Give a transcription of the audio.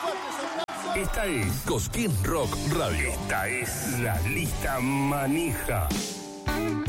Esta es Cosquín Rock Radio. Esta es la lista manija.